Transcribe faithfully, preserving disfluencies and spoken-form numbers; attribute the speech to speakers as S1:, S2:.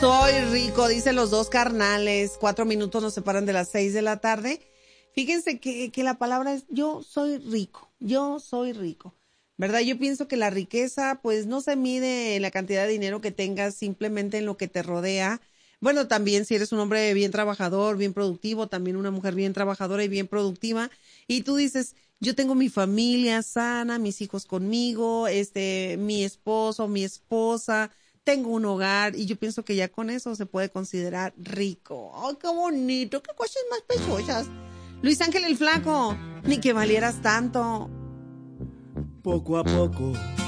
S1: soy rico, dicen los dos carnales. Cuatro minutos nos separan de las seis de la tarde. Fíjense que, que la palabra es yo soy rico, yo soy rico, ¿verdad? Yo pienso que la riqueza pues no se mide en la cantidad de dinero que tengas, simplemente en lo que te rodea. Bueno, también si eres un hombre bien trabajador, bien productivo, también una mujer bien trabajadora y bien productiva, y tú dices, yo tengo mi familia sana, mis hijos conmigo, este, mi esposo, mi esposa, tengo un hogar, y yo pienso que ya con eso se puede considerar rico. ¡Ay, qué bonito! ¡Qué cosas más preciosas! Luis Ángel el Flaco, ni que valieras tanto.
S2: Poco a poco